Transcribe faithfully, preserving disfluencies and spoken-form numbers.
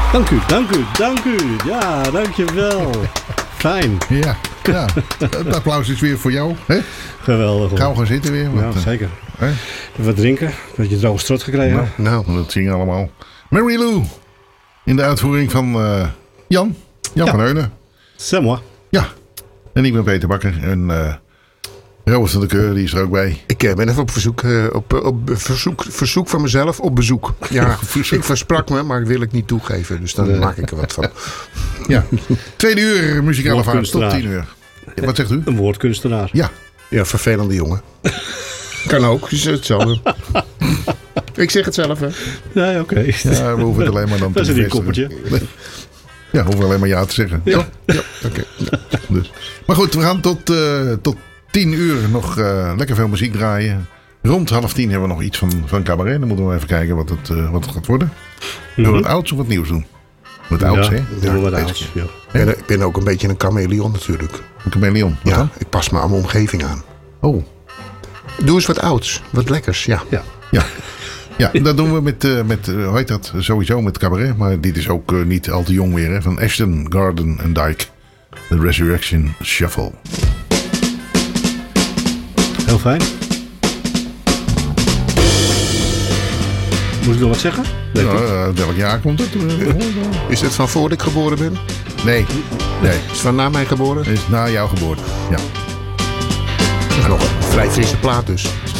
Dank u, dank u, dank u. Ja, dankjewel. Fijn. Ja, ja. Het applaus is weer voor jou. Hè? Geweldig. Hoor. Gauw gaan zitten weer. Want, ja, zeker. Hè? Even wat drinken. Een beetje droge strot gekregen. Nou, nou, dat zien allemaal. Mary Lou. In de uitvoering van uh, Jan. Jan ja. van Heunen. C'est moi. Ja. En ik ben Peter Bakker. En uh, Robert van der Keur, die is er ook bij. Ik uh, ben even op verzoek, uh, op, op verzoek, verzoek van mezelf op bezoek. Ja, ik versprak me, maar wil ik niet toegeven. Dus dan nee. maak ik er wat van. Ja. Tweede uur muzikale vaart tot tien uur. Wat zegt u? Een woordkunstenaar. Ja. Ja, vervelende jongen. Kan ook, is hetzelfde. Ik zeg het zelf, hè. Nee, oké. Okay. Ja, we hoeven het alleen maar dan te dat is een koppertje. Ja, hoeven we alleen maar ja te zeggen. Ja, ja oké. Okay. Ja. Dus. Maar goed, we gaan tot, uh, tot tien uur nog uh, lekker veel muziek draaien. Rond half tien hebben we nog iets van, van cabaret. Dan moeten we even kijken wat het, uh, wat het gaat worden. Mm-hmm. Doen we wat ouds of wat nieuws doen? Wat ouds, ja, hè? Doen we wat ouds, ja. Ik ben, ik ben ook een beetje een chameleon natuurlijk. Een chameleon? Ja, dan? Ik pas me aan mijn omgeving aan. Oh. Doe eens wat ouds, wat lekkers, ja. Ja, ja. Ja, dat doen we met, uh, met uh, hoe heet dat, sowieso met cabaret. Maar dit is ook uh, niet al te jong weer, hè. Van Ashton, Garden en Dyke. The Resurrection Shuffle. Heel fijn. Moet ik nog wat zeggen? Nee, ja, uh, welk jaar komt het? Uh, is het van voor ik geboren ben? Nee. nee. Is het van na mij geboren? Het is na jouw geboorte, ja. Maar nog een vrij frisse plaat dus.